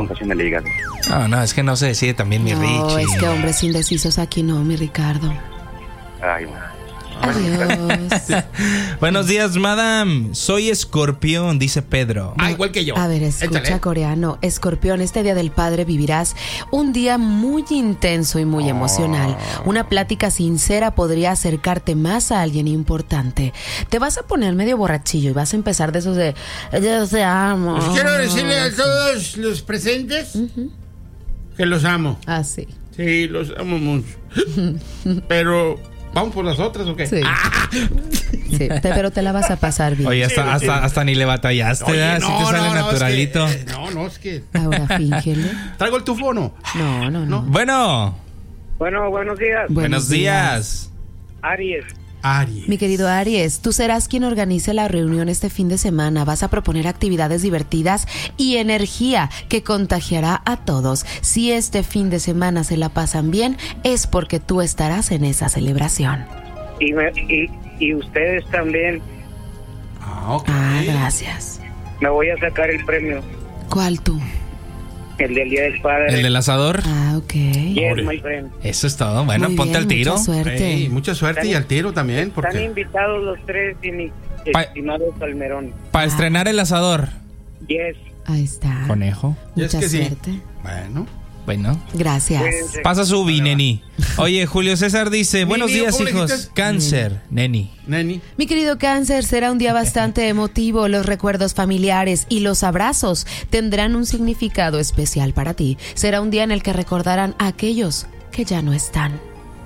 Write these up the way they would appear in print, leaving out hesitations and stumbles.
puntuación del hígado. No, es que no se decide también mi Richie. No, es que hombres indecisos aquí no, mi Ricardo. Ay, no. Adiós. Buenos días, madam. Soy Escorpión, dice Pedro. Igual que yo. A ver, escucha, Échale. coreano. Escorpión, este Día del Padre vivirás un día muy intenso y muy emocional. Una plática sincera podría acercarte más a alguien importante. Te vas a poner medio borrachillo y vas a empezar de esos de yo te amo. Pues quiero decirle a todos los presentes que los amo. Ah, sí. Sí, los amo mucho. Pero, ¿vamos por las otras o qué? Sí. Sí, pero te la vas a pasar bien. Oye, hasta ni le batallaste, Oye, ¿verdad? Si te sale naturalito. Es que, es que... Ahora fíngele. ¿Traigo el tufo o no? No. Bueno, Bueno, buenos días. buenos días. Aries. Aries. Mi querido Aries, tú serás quien organice la reunión este fin de semana. Vas a proponer actividades divertidas y energía que contagiará a todos. Si este fin de semana se la pasan bien, es porque tú estarás en esa celebración. Y ustedes también. Ok. Gracias. Me voy a sacar el premio. ¿Cuál tú? El del Día del Padre. ¿El del asador? Ok. Yes, my friend. Eso es todo. Bueno, Muy ponte bien, al tiro. mucha suerte. Ey, mucha suerte y al tiro también. Están Porque... invitados los tres y mi estimado Salmerón. Para estrenar el asador. Yes. Ahí está. Conejo. Y es Mucha que sí. suerte. Bueno. Gracias. Cuídense. Pasa su neni. Oye, Julio César dice, buenos Nini, días, ¿cómo le hijos. dijiste? Cáncer, neni. Neni. Mi querido Cáncer, será un día bastante emotivo. Los recuerdos familiares y los abrazos tendrán un significado especial para ti. Será un día en el que recordarán a aquellos que ya no están.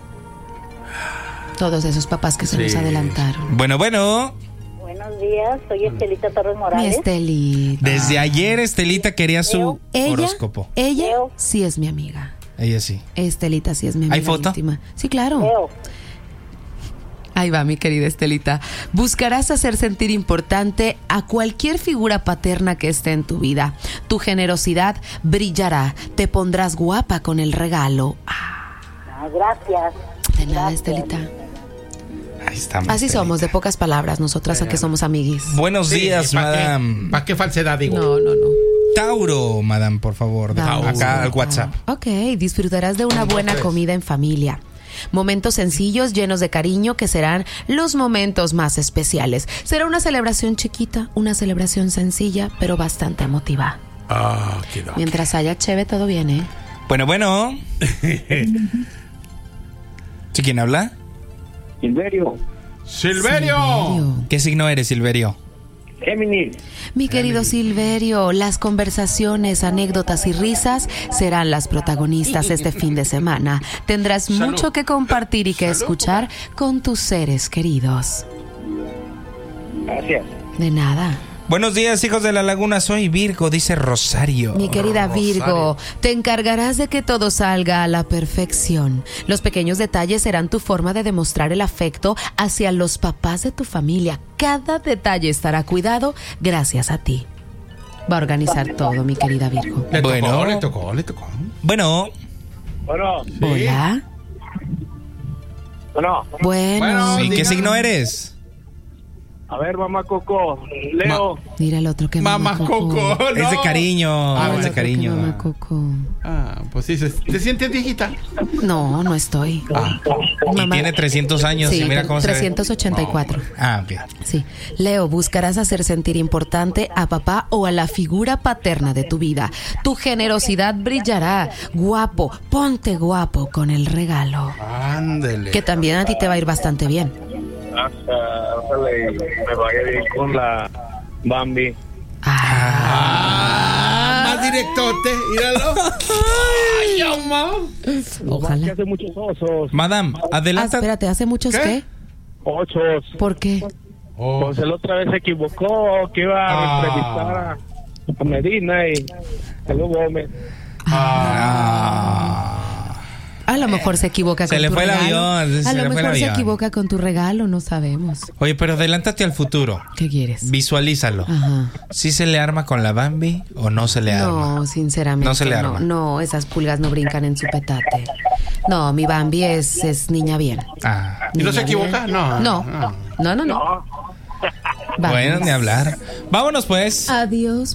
Todos esos papás que se nos adelantaron. Bueno. Buenos días, soy Estelita Torres Mi Morales. Estelita. Desde ayer Estelita quería su horóscopo. Ella Leo. sí es mi amiga. Ella sí. Estelita sí es mi amiga. ¿Hay foto? íntima. Sí, claro. Leo, Ahí va, mi querida Estelita. Buscarás hacer sentir importante a cualquier figura paterna que esté en tu vida. Tu generosidad brillará. Te pondrás guapa con el regalo. gracias. De nada, Estelita. Ahí estamos. Así Estelita. somos, de pocas palabras, nosotras a que somos amiguis. Buenos días, madam. ¿Para qué falsedad digo? No. Tauro, madam, por favor. Vamos. Acá al WhatsApp. Ok, disfrutarás de una buena comida en familia. Momentos sencillos, llenos de cariño, que serán los momentos más especiales. Será una celebración chiquita, una celebración sencilla, pero bastante emotiva. Qué da. Mientras haya cheve, todo bien, ¿eh? Bueno. ¿Sí, quién habla? Silverio. Silverio. ¿Qué signo eres, Silverio? Géminis. Mi querido Silverio, las conversaciones, anécdotas y risas serán las protagonistas este fin de semana. Tendrás mucho que compartir y que escuchar con tus seres queridos. Gracias. De nada. Buenos días, hijos de la laguna. Soy Virgo, dice Rosario. Mi querida Virgo, te encargarás de que todo salga a la perfección. Los pequeños detalles serán tu forma de demostrar el afecto hacia los papás de tu familia. Cada detalle estará cuidado gracias a ti. Va a organizar todo, mi querida Virgo. Le Bueno. tocó. Bueno, Bueno. Hola. Bueno. Bueno. ¿y qué diga. signo eres? A ver, mamá Coco. Leo. Mira el otro que Mamá Coco. No. Es de cariño, Mira el es de otro que cariño. Mamá Coco. Pues sí, ¿te sientes viejita? No estoy. Y Mamá- tiene 300 años. Sí, y mira cómo 384. se ve. Ok. Sí. Leo, buscarás hacer sentir importante a papá o a la figura paterna de tu vida. Tu generosidad brillará. Guapo, ponte guapo con el regalo. Ándele. Que también a ti te va a ir bastante bien. Ojalá me vaya bien con la Bambi. Más directote, míralo. Ay, mamá. Ojalá. Hace muchos osos. Madam, adelanta. Espérate, ¿hace muchos qué? Ochos. ¿Por qué? Pues el otra vez se equivocó, que iba a entrevistar a Medina y luego me... A lo mejor se equivoca Se con le tu fue el regalo. avión, se A le lo fue el mejor se avión. equivoca con tu regalo, no sabemos. Oye, pero adelántate al futuro. ¿Qué quieres? Visualízalo. Ajá. ¿Sí se le arma con la Bambi o no se le arma? No, sinceramente. No se le arma. No, esas pulgas no brincan en su petate. No, mi Bambi es niña bien. ¿Y no se Niña equivoca? bien. No. No. Bueno, Bueno, ni hablar. Vámonos pues. Adiós.